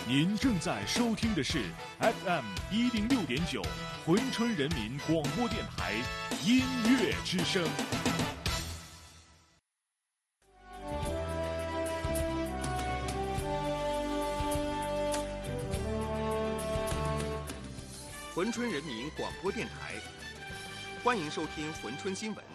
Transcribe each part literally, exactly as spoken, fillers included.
您正在收听的是 F M 一零六点九珲春人民广播电台音乐之声。 珲春人民广播电台，欢迎收听珲春新闻。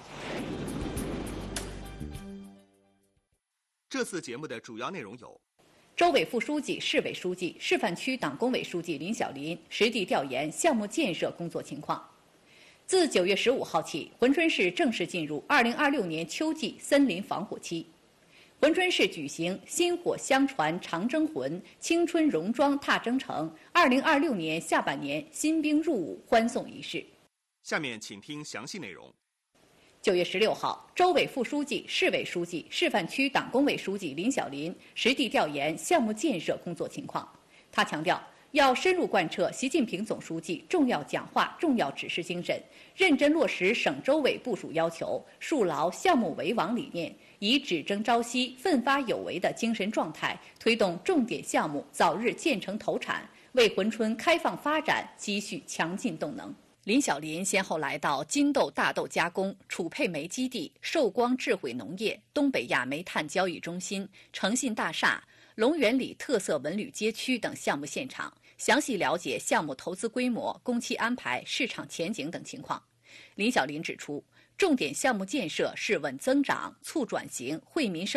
这次节目的主要内容有： 州委副书记、市委书记、示范区党工委书记林小林实地调研项目建设工作情况。自九月十五号起，珲春市正式进入二零二六年秋季森林防火期。珲春市举行薪火相传长征魂，青春戎装踏征程二零二六年下半年新兵入伍欢送仪式。 下面请听详细内容。 九月十六号，州委副书记、市委书记、示范区党工委书记林小林实地调研项目建设工作情况。他强调，要深入贯彻习近平总书记重要讲话、重要指示精神，认真落实省州委部署要求，树牢项目为王理念，以只争朝夕、奋发有为的精神状态，推动重点项目早日建成投产，为珲春开放发展积蓄强劲动能。林小林先后来到金豆大豆加工、储配煤基地、寿光智慧农业、东北亚煤炭交易中心、诚信大厦、龙源里特色文旅街区等项目现场，详细了解项目投资规模、工期安排、市场前景等情况。林小林指出，重点项目建设是稳增长、促转型、惠民生